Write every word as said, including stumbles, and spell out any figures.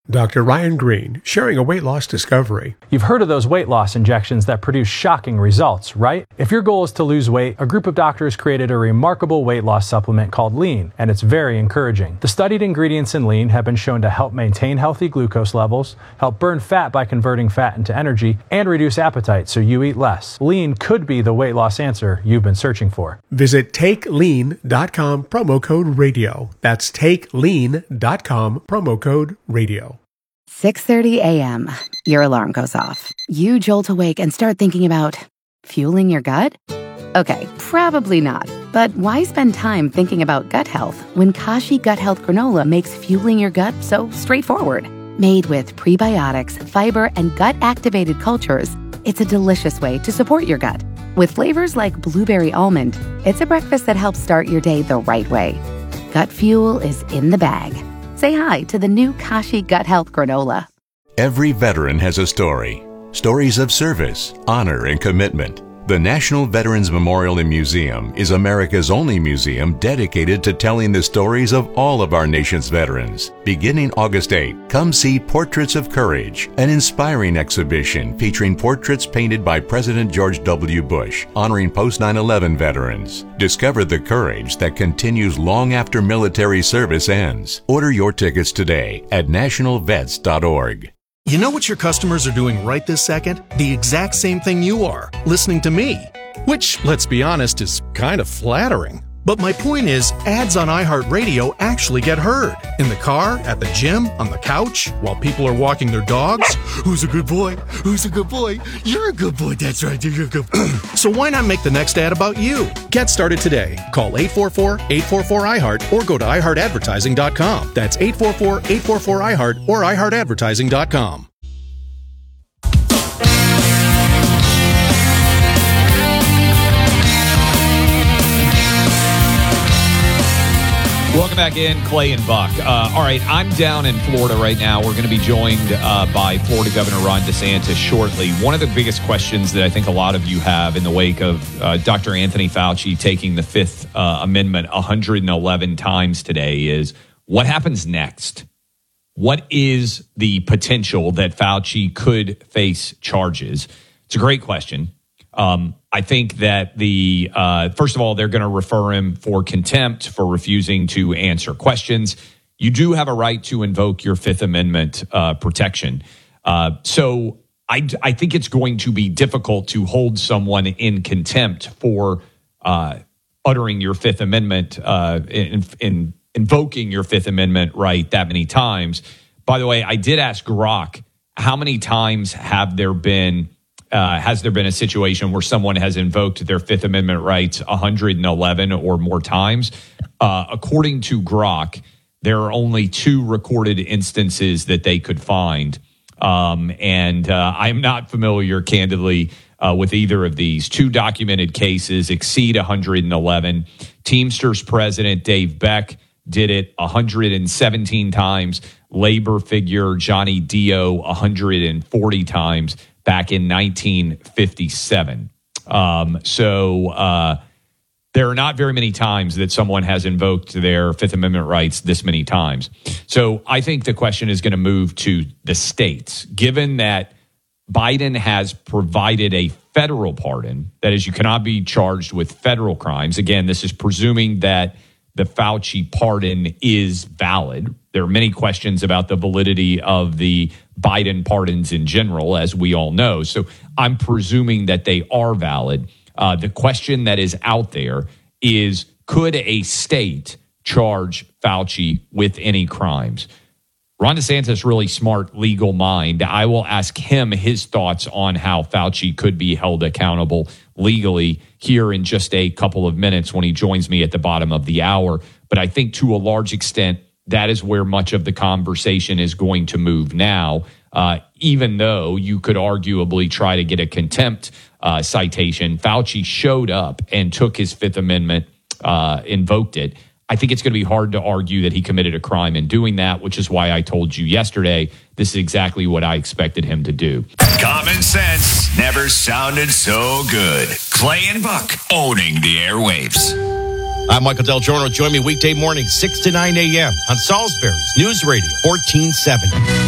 Doctor Ryan Green, sharing a weight loss discovery. You've heard of those weight loss injections that produce shocking results, right? If your goal is to lose weight, a group of doctors created a remarkable weight loss supplement called Lean, and it's very encouraging. The studied ingredients in Lean have been shown to help maintain healthy glucose levels, help burn fat by converting fat into energy, and reduce appetite so you eat less. Lean could be the weight loss answer you've been searching for. Visit take lean dot com, promo code radio. That's take lean dot com, promo code radio. six thirty a.m. Your alarm goes off. You jolt awake and start thinking about fueling your gut? Okay, probably not. But why spend time thinking about gut health when Kashi Gut Health Granola makes fueling your gut so straightforward? Made with prebiotics, fiber, and gut-activated cultures, it's a delicious way to support your gut. With flavors like blueberry almond, it's a breakfast that helps start your day the right way. Gut fuel is in the bag. Say hi to the new Kashi Gut Health Granola. Every veteran has a story. Stories of service, honor, and commitment. The National Veterans Memorial and Museum is America's only museum dedicated to telling the stories of all of our nation's veterans. Beginning August eighth, come see Portraits of Courage, an inspiring exhibition featuring portraits painted by President George W. Bush, honoring post nine eleven veterans. Discover the courage that continues long after military service ends. Order your tickets today at national vets dot org. You know what your customers are doing right this second? The exact same thing you are, listening to me. Which, let's be honest, is kind of flattering. But my point is, ads on iHeartRadio actually get heard. In the car, at the gym, on the couch, while people are walking their dogs. Who's a good boy? Who's a good boy? You're a good boy, that's right, you're a good boy. So why not make the next ad about you? Get started today. Call eight four four, eight four four, I heart or go to i heart advertising dot com. That's eight four four, eight four four, I heart or i heart advertising dot com. Welcome back in, Clay and Buck. Uh, all right, I'm down in Florida right now. We're going to be joined uh, by Florida Governor Ron DeSantis shortly. One of the biggest questions that I think a lot of you have in the wake of uh, Doctor Anthony Fauci taking the Fifth uh, Amendment one hundred eleven times today is, what happens next? What is the potential that Fauci could face charges? It's a great question. Um, I think that the, uh, first of all, they're going to refer him for contempt for refusing to answer questions. You do have a right to invoke your Fifth Amendment uh, protection. Uh, so I, I think it's going to be difficult to hold someone in contempt for uh, uttering your Fifth Amendment, uh, in, in invoking your Fifth Amendment right that many times. By the way, I did ask Grok, how many times have there been Uh, has there been a situation where someone has invoked their Fifth Amendment rights one hundred eleven or more times? Uh, according to Grok, there are only two recorded instances that they could find. Um, and uh, I'm not familiar, candidly, uh, with either of these. Two documented cases exceed one hundred eleven. Teamsters President Dave Beck did it one hundred seventeen times. Labor figure Johnny Dio one hundred forty times. Back in nineteen fifty-seven. Um, so uh, there are not very many times that someone has invoked their Fifth Amendment rights this many times. So I think the question is going to move to the states. Given that Biden has provided a federal pardon, that is, you cannot be charged with federal crimes. Again, this is presuming that the Fauci pardon is valid. There are many questions about the validity of the Biden pardons in general, as we all know. So I'm presuming that they are valid. Uh, the question that is out there is, could a state charge Fauci with any crimes? Ron DeSantis, really smart legal mind. I will ask him his thoughts on how Fauci could be held accountable legally here in just a couple of minutes when he joins me at the bottom of the hour. But I think to a large extent, that is where much of the conversation is going to move now, uh, even though you could arguably try to get a contempt uh, citation. Fauci showed up and took his Fifth Amendment, uh, invoked it. I think it's going to be hard to argue that he committed a crime in doing that, which is why I told you yesterday this is exactly what I expected him to do. Common sense never sounded so good. Clay and Buck owning the airwaves. I'm Michael Del Giorno. Join me weekday morning, six to nine a.m. on Salisbury's News Radio, fourteen seventy.